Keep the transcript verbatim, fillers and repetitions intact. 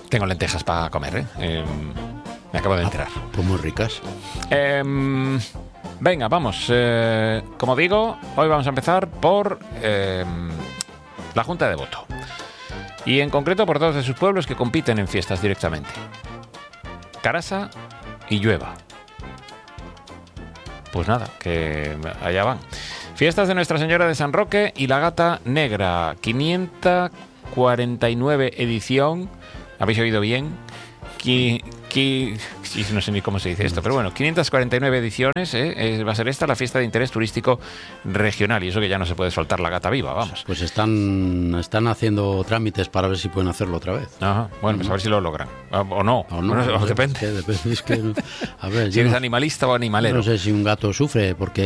Tengo lentejas para comer, ¿eh? eh me acabo de enterar. Ah, pues muy ricas. Eh, venga, vamos. Eh, como digo, hoy vamos a empezar por eh, la Junta de Voto. Y en concreto por dos de sus pueblos que compiten en fiestas directamente. Carasa y Llueva. Pues nada, que allá van. Fiestas de Nuestra Señora de San Roque y la Gata Negra. quinientos cuarenta y nueve edición. ¿Habéis oído bien? Qui, qui, no sé ni cómo se dice esto, pero bueno, quinientas cuarenta y nueve ediciones, ¿eh? Va a ser esta la fiesta de interés turístico regional, y eso que ya no se puede soltar la gata viva, vamos. Pues están, están haciendo trámites para ver si pueden hacerlo otra vez. Ajá. Bueno, pues a ver si lo logran. O no, o no, o o depende. Es que, depende es que, a ver, si eres no, animalista o animalero. No sé si un gato sufre porque